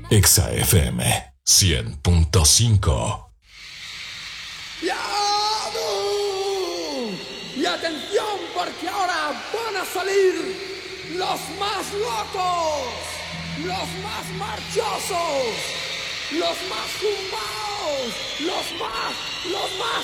Exa FM 100.5. Y atención, porque ahora van a salir los más locos, los más marchosos, los más zumbaos, los más